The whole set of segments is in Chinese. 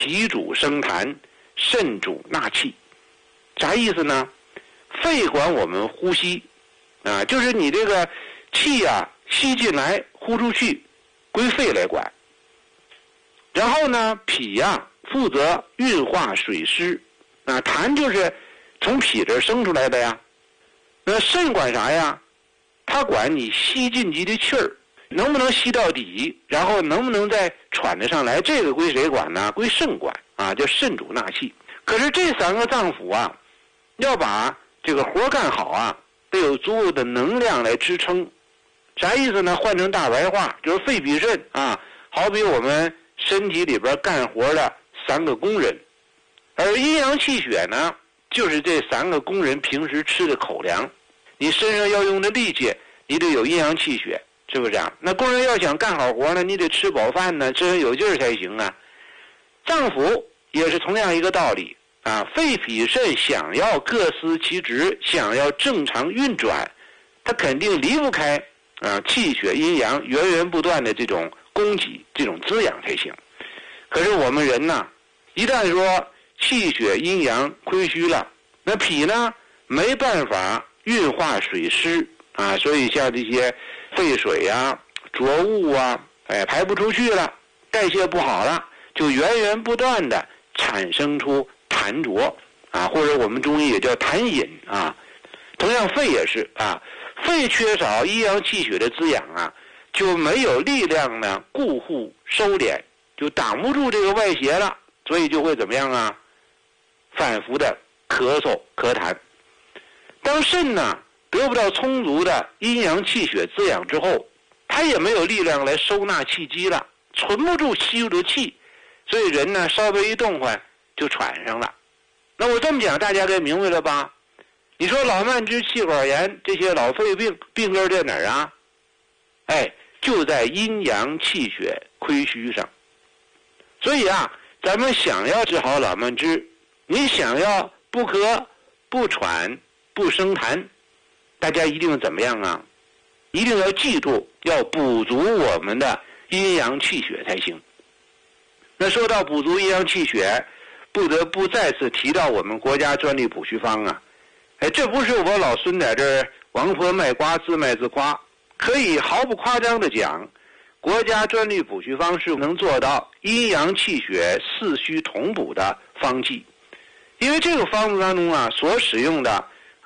脾主生痰，肾主纳气。啥意思呢？肺管我们呼吸啊，就是你这个气啊吸进来呼出去，归肺来管。然后呢，脾啊负责运化水湿啊，痰就是从脾这生出来的呀。那肾管啥呀？它管你吸进去的气儿能不能吸到底，然后能不能再喘得上来，这个归谁管呢？归肾管啊，叫肾主纳气。可是这3个脏腑啊，要把这个活干好啊，得有足够的能量来支撑。啥意思呢？换成大白话就是肺脾肾啊，好比我们身体里边干活的3个工人，而阴阳气血呢，就是这3个工人平时吃的口粮。你身上要用的力气，你得有阴阳气血，是不是这样？那工人要想干好活呢，你得吃饱饭呢，身上有劲儿才行啊。脏腑也是同样一个道理啊，肺脾肾想要各司其职，想要正常运转，它肯定离不开气血阴阳源源不断的这种供给，这种滋养才行。可是我们人呢，一旦说气血阴阳亏虚了，那脾呢没办法运化水湿啊，所以像这些废水啊、浊物啊，排不出去了，代谢不好了，就源源不断的产生出痰浊啊，或者我们中医也叫痰饮啊。同样肺也是啊，肺缺少阴阳气血的滋养啊，就没有力量呢固护收敛，就挡不住这个外邪了，所以就会怎么样啊？反复的咳嗽咳痰。当肾呢得不到充足的阴阳气血滋养之后，它也没有力量来收纳气机了，存不住吸入的气，所以人呢稍微一动换就喘上了。那我这么讲大家该明白了吧？你说老慢支、气管炎这些老肺病，病根在哪儿啊？就在阴阳气血亏虚上。所以啊，咱们想要治好老慢支，你想要不咳不喘不生痰，大家一定怎么样啊？一定要记住，要补足我们的阴阳气血才行。那说到补足阴阳气血，不得不再次提到我们国家专利补虚方啊。这不是我老孙在这儿王婆卖瓜自卖自夸，可以毫不夸张地讲，国家专利补虚方是能做到阴阳气血四虚同补的方剂。因为这个方子当中啊，所使用的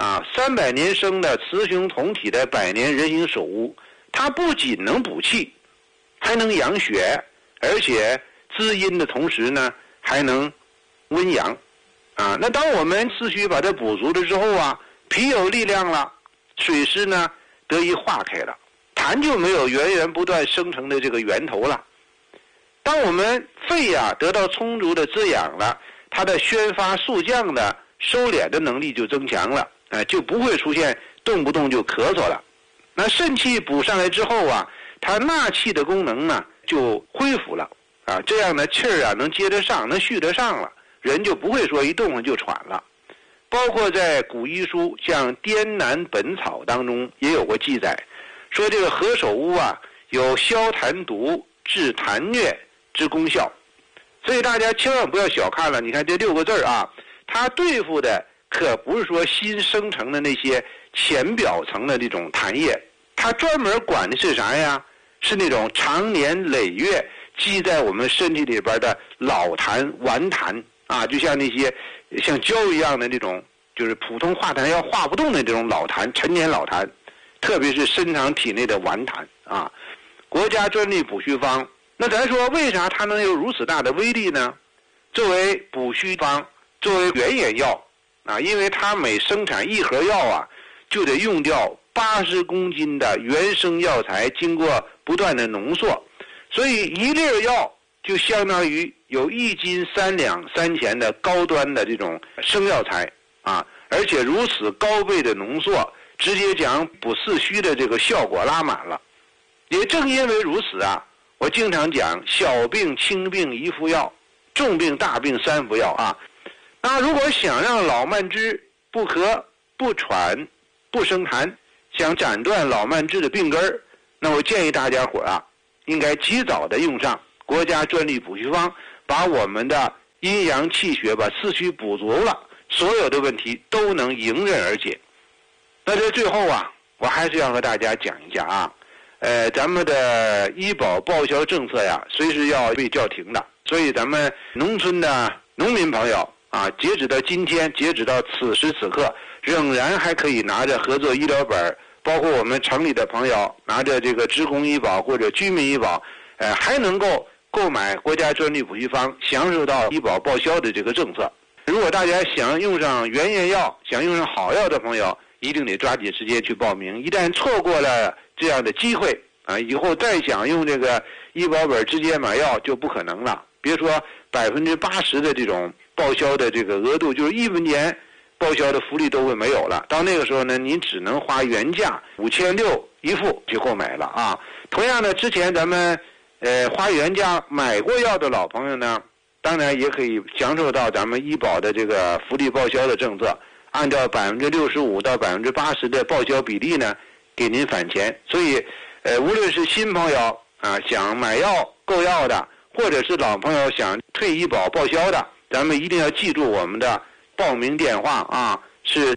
300年生的雌雄同体的百年人形首乌，它不仅能补气，还能养血，而且滋阴的同时呢，还能温阳啊。那当我们四虚把它补足了之后啊，脾有力量了，水湿呢得以化开了，痰就没有源源不断生成的这个源头了。当我们肺得到充足的滋养了，它的宣发肃降的收敛的能力就增强了，就不会出现动不动就咳嗽了。那肾气补上来之后啊，它纳气的功能呢就恢复了啊，这样呢气儿能接得上，能续得上了，人就不会说一动就喘了。包括在古医书像《滇南本草》当中也有过记载，说这个何首乌有消痰毒、治痰疟之功效。所以大家千万不要小看了，你看这6个字它对付的可不是说新生成的那些浅表层的这种痰液，它专门管的是啥呀？是那种长年累月积在我们身体里边的老痰、顽痰就像那些像胶一样的这种，就是普通化痰要化不动的这种老痰、陈年老痰，特别是深藏体内的顽痰国家专利补虚方，那咱说为啥它能有如此大的威力呢？作为补虚方，作为原研药因为它每生产1盒药就得用掉80公斤的原生药材，经过不断的浓缩，所以1粒药就相当于有1斤3两3钱的高端的这种生药材而且如此高倍的浓缩，直接讲补四虚的这个效果拉满了。也正因为如此我经常讲小病轻病1服药，重病大病3服药那如果想让老慢支不咳不喘不生痰，想斩断老慢支的病根，那我建议大家伙应该及早的用上国家专利补虚方，把我们的阴阳气血把四虚补足了，所有的问题都能迎刃而解。那在最后啊，我还是要和大家讲一下啊，咱们的医保报销政策呀，随时要被叫停的。所以咱们农村的农民朋友啊，截止到今天，截止到此时此刻，仍然还可以拿着合作医疗本，包括我们城里的朋友拿着这个职工医保或者居民医保，还能够购买国家专利补虚方，享受到医保报销的这个政策。如果大家想用上原研药，想用上好药的朋友，一定得抓紧时间去报名。一旦错过了这样的机会啊，以后再想用这个医保本直接买药就不可能了。别说80%的这种报销的这个额度，就是1分钱报销的福利都会没有了。到那个时候呢，您只能花原价5600一副去购买了啊。同样的，之前咱们花原价买过药的老朋友呢，当然也可以享受到咱们医保的这个福利报销的政策，按照65%到80%的报销比例呢，给您返钱。所以，无论是新朋友啊想买药购药的，或者是老朋友想退医保报销的，咱们一定要记住我们的报名电话啊，是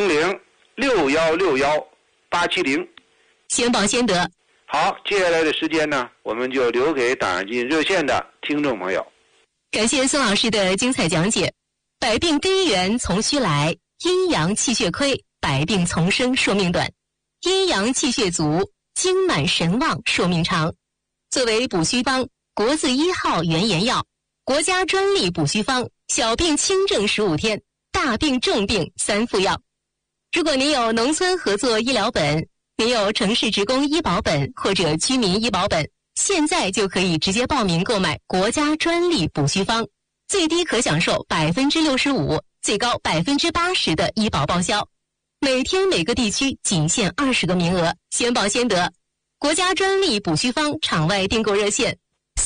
400-6161-870。 先报先得。 好，接下来的时间呢，我们就留给打进热线的听众朋友。 感谢孙老师的精彩讲解。百病根源从虚来，阴阳气血亏，百病丛生，寿命短；阴阳气血足，精满神旺，寿命长。作为补虚方，国字1号原研药，国家专利补虚方，小病轻症15天，大病重病3副药。如果您有农村合作医疗本，您有城市职工医保本或者居民医保本，现在就可以直接报名购买国家专利补虚方，最低可享受65%，最高80%的医保报销。每天每个地区仅限20个名额，先报先得。国家专利补虚方场外订购热线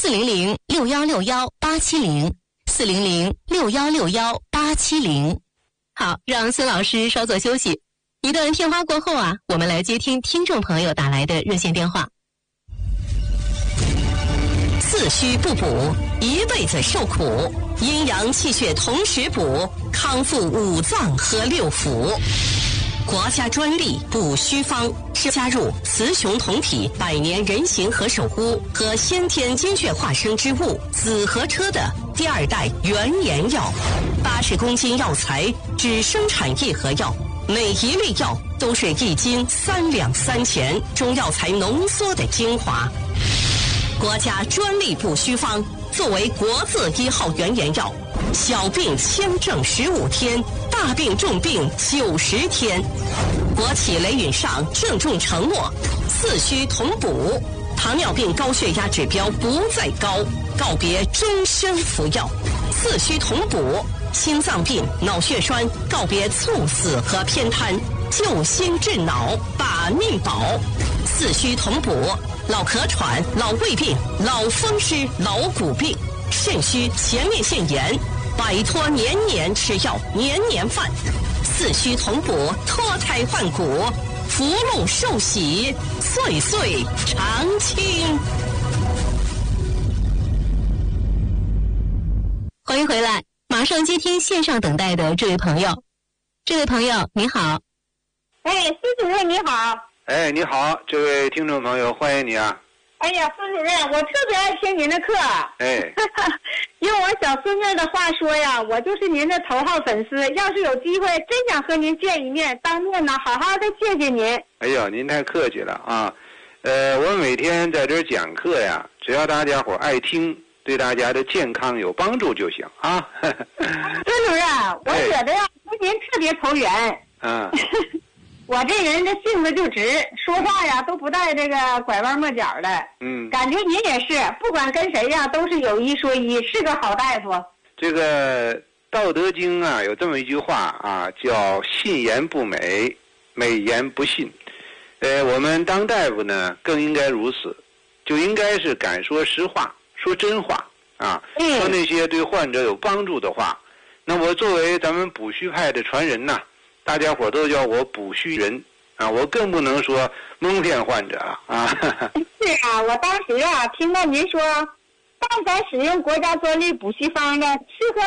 400-6161-870 400-6161-870。好，让孙老师稍作休息。一段片花过后啊，我们来接听听众朋友打来的热线电话。 四虚不补，一辈子受苦；阴阳气血同时补，康复5脏和6腑。国家专利补虚方是加入雌雄同体百年人形和手污和先天精血化生之物紫河车的第2代原研药，80公斤药材只生产1盒药，每一粒药都是1斤3两3钱中药材浓缩的精华。国家专利补虚方作为国字1号原研药，小病轻症15天，大病重病90天。国企雷允上郑重承诺，四虚同补，糖尿病高血压指标不再高，告别终身服药。四虚同补，心脏病、脑血栓告别猝死和偏瘫，救心治脑，把命保。四虚同补，老咳喘、老胃病、老风湿、老骨病、肾虚、前列腺炎，摆脱年年吃药、年年犯。四虚同补，脱胎换骨，福禄寿喜，岁岁长青。 欢迎回来，马上接听线上等待的这位朋友。这位朋友你好。 孙主任你好。 你好，这位听众朋友，欢迎你啊。 哎呀，孙主任，我特别爱听您的课。用我小孙女的话说呀，我就是您的头号粉丝。要是有机会，真想和您见一面，当面呢，好好的谢谢您。 哎呦，您太客气了啊。我每天在这儿讲课呀，只要大家伙爱听，对大家的健康有帮助就行啊。孙主任，我觉得呀，跟您特别投缘。我这人这性子就直，说话呀都不带这个拐弯抹角的。感觉您也是，不管跟谁呀都是有一说一，是个好大夫。 这个《道德经》啊有这么一句话啊，叫信言不美，美言不信。我们当大夫呢更应该如此，就应该是敢说实话，说真话啊，说那些对患者有帮助的话。那我作为咱们补虚派的传人呐，大家伙都叫我补虚人啊，我更不能说蒙骗患者啊。 是啊，我当时啊听到您说，但凡使用国家专利补虚方的，吃喝